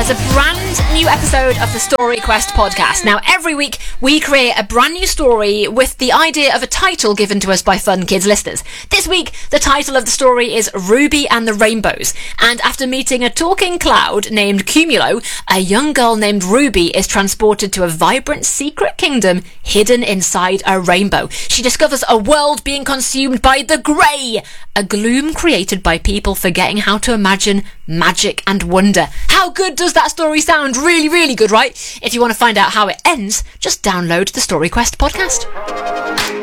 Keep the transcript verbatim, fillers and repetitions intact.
is a brand new episode of the Story Quest podcast. Now, every week we create a brand new story with the idea of a title given to us by Fun Kids listeners. This week, the title of the story is Ruby and the Rainbows. And after meeting a talking cloud named Cumulo, a young girl named Ruby is transported to a vibrant secret kingdom hidden inside a rainbow. She discovers a world being consumed by the grey, a gloom created by people forgetting how to imagine magic and wonder. How good does that story sound? Really, really good, right? If you want to find out how it ends, just download the Story Quest podcast.